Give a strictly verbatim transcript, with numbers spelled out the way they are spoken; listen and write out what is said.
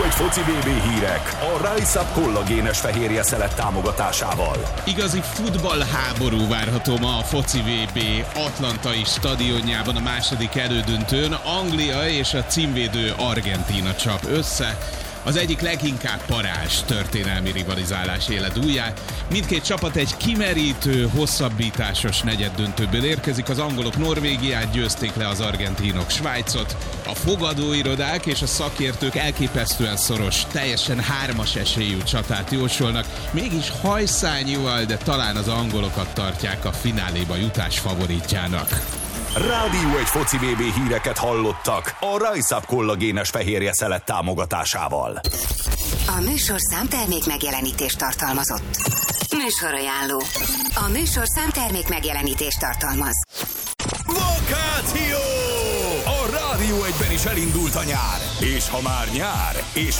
egy foci bé bé hírek a Rise Up kollagénes fehérje szelet támogatásával. Igazi futballháború várható ma a foci vé bé atlantai stadionjában a második elődöntőn. Anglia és a címvédő Argentína csap össze. Az egyik leginkább parázs történelmi rivalizálás éled újjá. Mindkét csapat egy kimerítő, hosszabbításos negyeddöntőből érkezik. Az angolok Norvégiát győzték le, az argentinok Svájcot. A fogadóirodák és a szakértők elképesztően szoros, teljesen hármas esélyű csatát jósolnak. Mégis hajszányival, de talán az angolokat tartják a fináléba jutás favoritjának. Rádió egy foci bé bé híreket hallottak a Rise Up kollagénes fehérje szelet támogatásával. A műsorszám termék megjelenítést tartalmazott. Műsorajánló. A műsorszám termék megjelenítést tartalmaz. Vakáció! A Rádió egyben is elindult a nyár. És ha már nyár, és